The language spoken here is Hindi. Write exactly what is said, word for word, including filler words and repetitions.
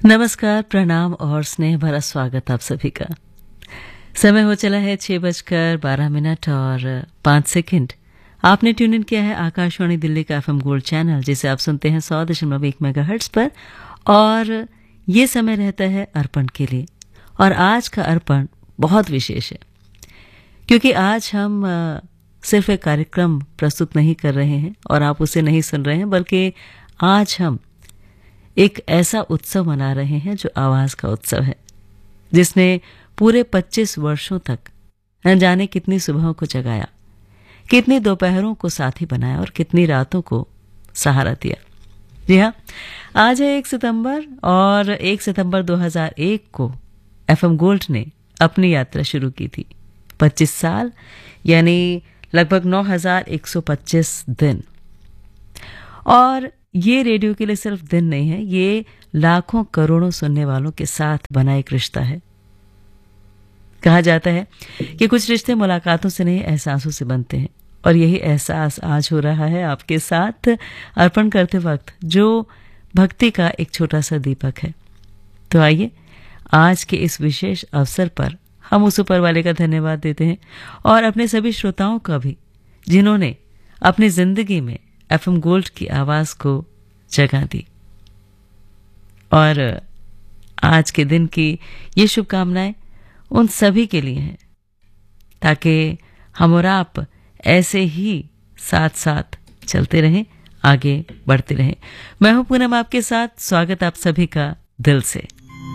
नमस्कार, प्रणाम और स्नेह भरा स्वागत आप सभी का। समय हो चला है छह बजकर बारह मिनट और पाँच सेकंड। आपने ट्यून इन किया है आकाशवाणी दिल्ली का एफएम गोल्ड चैनल, जिसे आप सुनते हैं सौ दशमलव एक मेगाहर्ट्ज पर, और ये समय रहता है अर्पण के लिए। और आज का अर्पण बहुत विशेष है, क्योंकि आज हम आ, सिर्फ एक कार्यक्रम प्रस्तुत नहीं कर रहे हैं और आप उसे नहीं सुन रहे हैं, बल्कि आज हम एक ऐसा उत्सव मना रहे हैं जो आवाज का उत्सव है, जिसने पूरे पच्चीस वर्षों तक न जाने कितनी सुबहों को जगाया, कितनी दोपहरों को साथी बनाया और कितनी रातों को सहारा दिया। जी हाँ, आज है एक सितंबर और एक सितंबर दो हज़ार एक को एफएम गोल्ड ने अपनी यात्रा शुरू की थी। पच्चीस साल यानी लगभग नौ हज़ार एक सौ पच्चीस दिन। और ये रेडियो के लिए सिर्फ दिन नहीं है, ये लाखों करोड़ों सुनने वालों के साथ बना एक रिश्ता है। कहा जाता है कि कुछ रिश्ते मुलाकातों से नहीं, एहसासों से बनते हैं, और यही एहसास आज हो रहा है आपके साथ अर्पण करते वक्त, जो भक्ति का एक छोटा सा दीपक है। तो आइए आज के इस विशेष अवसर पर हम उस ऊपर वाले का धन्यवाद देते हैं, और अपने सभी श्रोताओं का भी, जिन्होंने अपनी जिंदगी में एफएम गोल्ड की आवाज को जगह दी। और आज के दिन की ये शुभकामनाएं उन सभी के लिए हैं, ताकि हम और आप ऐसे ही साथ साथ चलते रहें, आगे बढ़ते रहें। मैं हूं पूनम आपके साथ। स्वागत आप सभी का दिल से।